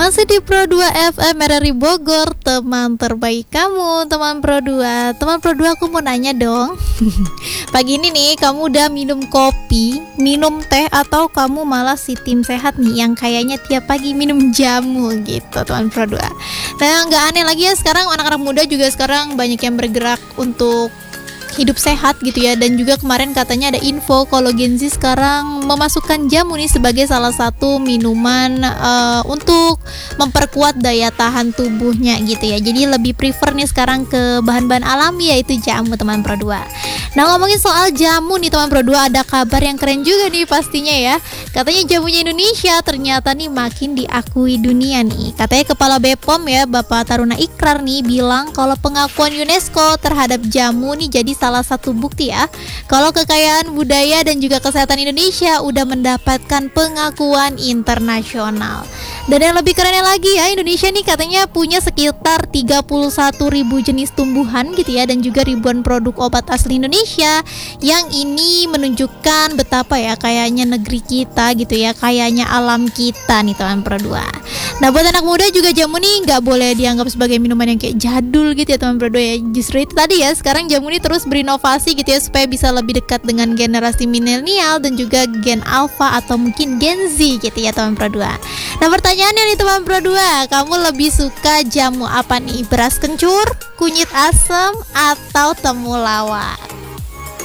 Masih di Pro 2 FM RRI Bogor, teman terbaik kamu, teman Pro 2. Teman Pro 2, aku mau nanya dong. Pagi ini nih, kamu udah minum kopi, minum teh, atau kamu malah si tim sehat nih yang kayaknya tiap pagi minum jamu gitu, teman Pro 2. Nah, nggak aneh lagi ya, sekarang anak-anak muda juga sekarang banyak yang bergerak untuk hidup sehat gitu ya. Dan juga kemarin katanya ada info kalau Gen Z sekarang memasukkan jamu nih sebagai salah satu minuman untuk memperkuat daya tahan tubuhnya gitu ya. Jadi lebih prefer nih sekarang ke bahan-bahan alami, yaitu jamu, teman Pro 2. Nah, ngomongin soal jamu nih teman Pro 2, ada kabar yang keren juga nih pastinya ya. Katanya jamunya Indonesia ternyata nih makin diakui dunia nih. Katanya Kepala BPOM ya, Bapak Taruna Ikrar nih bilang kalau pengakuan UNESCO terhadap jamu nih jadi salah satu bukti ya kalau kekayaan budaya dan juga kesehatan Indonesia udah mendapatkan pengakuan internasional. Dan yang lebih kerennya lagi ya, Indonesia nih katanya punya sekitar 31.000 jenis tumbuhan gitu ya, dan juga ribuan produk obat asli Indonesia, yang ini menunjukkan betapa ya kayaknya negeri kita gitu ya, kayaknya alam kita nih teman Pro 2. Nah, buat anak muda juga jamu nih nggak boleh dianggap sebagai minuman yang kayak jadul gitu ya teman Pro 2 ya. Justru itu tadi ya, sekarang jamu nih terus berinovasi gitu ya supaya bisa lebih dekat dengan generasi milenial dan juga gen alpha atau mungkin gen Z gitu ya teman Pro 2. Nah, pertanyaannya nih teman Pro 2, kamu lebih suka jamu apa nih? Beras kencur, kunyit asam, atau temulawak?